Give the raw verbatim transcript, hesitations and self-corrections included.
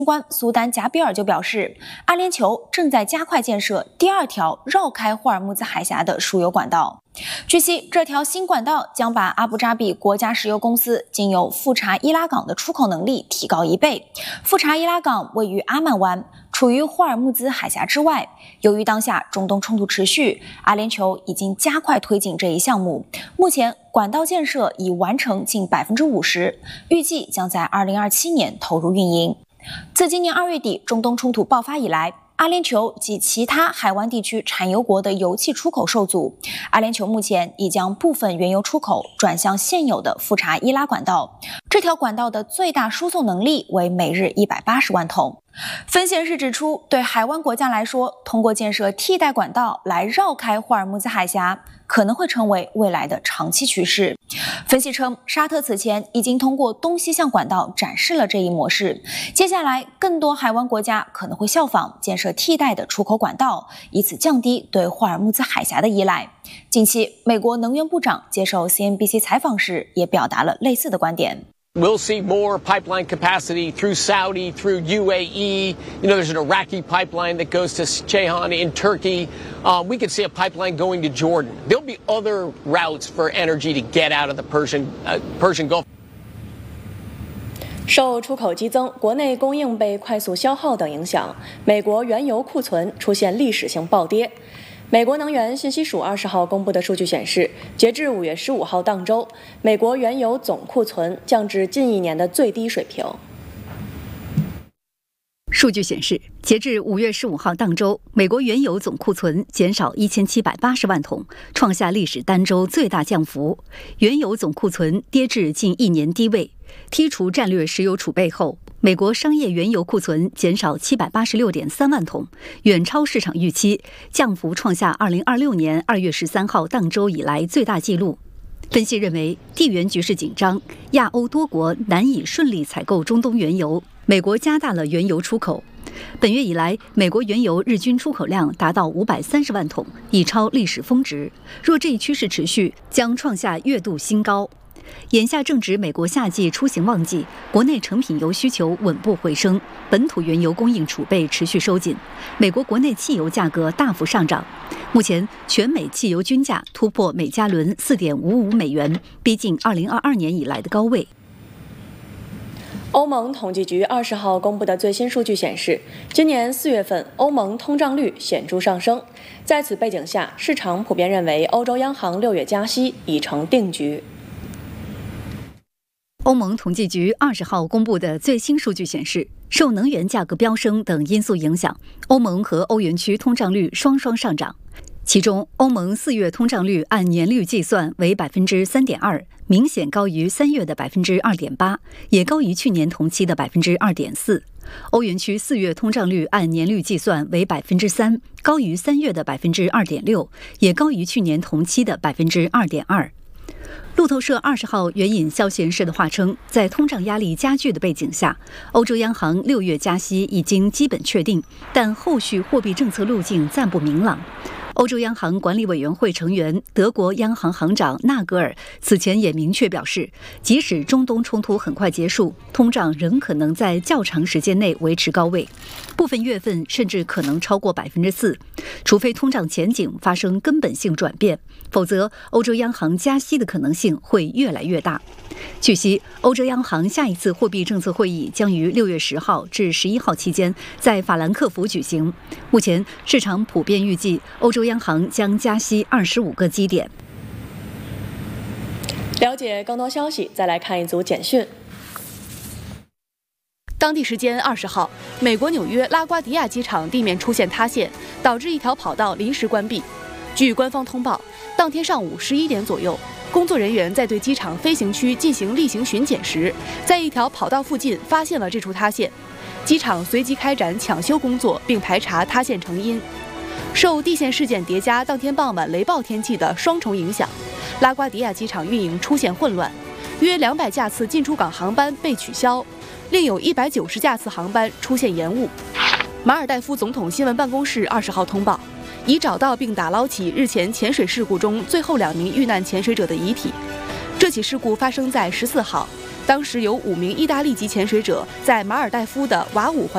官苏丹贾比尔就表示，阿联酋正在加快建设第二条绕开霍尔木兹海峡的输油管道。据悉，这条新管道将把阿布扎比国家石油公司经由富查伊拉港的出口能力提高一倍。富查伊拉港位于阿曼湾，处于霍尔木兹海峡之外。由于当下中东冲突持续，阿联酋已经加快推进这一项目。目前，管道建设已完成近 百分之五十， 预计将在二零二七年投入运营。自今年二月底中东冲突爆发以来，阿联酋及其他海湾地区产油国的油气出口受阻。阿联酋目前已将部分原油出口转向现有的富查伊拉管道，这条管道的最大输送能力为每日一百八十万桶。分析人士指出，对海湾国家来说，通过建设替代管道来绕开霍尔木兹海峡，可能会成为未来的长期趋势。分析称，沙特此前已经通过东西向管道展示了这一模式，接下来更多海湾国家可能会效仿建设替代的出口管道，以此降低对霍尔木兹海峡的依赖。近期，美国能源部长接受 C N B C 采访时也表达了类似的观点。 We'll see more pipeline capacity through Saudi, through U A E. You know, there's an Iraqi pipeline that goes to Ceyhan in Turkey. Uh, we could see a pipeline going to Jordan. There'll be other routes for energy to get out of the Persian, uh, Persian Gulf. 受出口激增、国内供应被快速消耗等影响，美国原油库存出现历史性暴跌。美国能源信息署二十号公布的数据显示，截至五月十五号当周，美国原油总库存降至近一年的最低水平。 数据显示，截至五月十五号当周，美国原油总库存减少一千七百八十万桶，创下历史单周最大降幅。原油总库存跌至近一年低位。剔除战略石油储备后，美国商业原油库存减少七百八十六点三万桶，远超市场预期，降幅创下二零二六年二月十三号当周以来最大纪录。分析认为，地缘局势紧张，亚欧多国难以顺利采购中东原油，美国加大了原油出口。本月以来，美国原油日均出口量达到五百三十万桶，已超历史峰值。若这一趋势持续，将创下月度新高。眼下正值美国夏季出行旺季，国内成品油需求稳步回升，本土原油供应储备持续收紧，美国国内汽油价格大幅上涨。目前，全美汽油均价突破每加仑 四点五五美元，逼近二零二二年以来的高位。 欧盟统计局二十号公布的最新数据显示，今年四月份欧盟通胀率显著上升。在此背景下，市场普遍认为欧洲央行六月加息已成定局。 欧盟统计局二十号公布的最新数据显示，受能源价格飙升等因素影响，欧盟和欧元区通胀率双双上涨。其中，欧盟四月通胀率按年率计算为 百分之三点二， 明显高于三月的 百分之二点八， 也高于去年同期的 百分之二点四。欧元区四月通胀率按年率计算为 百分之三， 高于三月的 百分之二点六， 也高于去年同期的 百分之二点二。路透社二十号援引消息人士的话称，在通胀压力加剧的背景下，欧洲央行六月加息已经基本确定，但后续货币政策路径暂不明朗。欧洲央行管理委员会成员德国央行行长纳格尔此前也明确表示，即使中东冲突很快结束，通胀仍可能在较长时间内维持高位，部分月份甚至可能超过 百分之四， 除非通胀前景发生根本性转变，否则欧洲央行加息的可能性会越来越大。据悉，欧洲央行下一次货币政策会议将于六月十号至十一号期间在法兰克福举行。目前市场普遍预计欧洲央行将加息二十五个基点。 了解更多消息，再来看一组简讯。 当地时间二十号，美国纽约拉瓜迪亚机场地面出现塌陷，导致一条跑道临时关闭。据官方通报，当天上午十一点左右，工作人员在对机场飞行区进行例行巡检时，在一条跑道附近发现了这处塌陷。机场随即开展抢修工作，并排查塌陷成因。受地陷事件叠加当天傍晚雷暴天气的双重影响，拉瓜迪亚机场运营出现混乱，约两百架次进出港航班被取消，另有一百九十架次航班出现延误。马尔代夫总统新闻办公室二十号通报，已找到并打捞起日前潜水事故中最后两名遇难潜水者的遗体。这起事故发生在十四号，当时有五名意大利籍潜水者在马尔代夫的瓦武环